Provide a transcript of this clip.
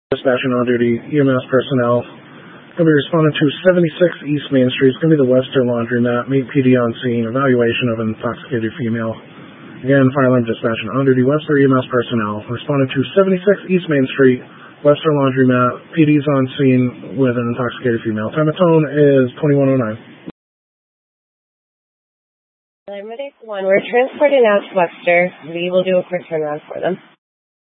Dispatching on-duty EMS personnel. Going to be responding to 76 East Main Street. It's going to be the Western Laundromat. Meet PD on scene. Evaluation of an intoxicated female. Again, fire alarm dispatching on-duty Webster EMS personnel. Responding to 76 East Main Street, Western Laundromat. PD's on scene with an intoxicated female. Time of tone is 2109. I'm ready for one. We're transporting out to Webster. We will do a quick turnaround for them.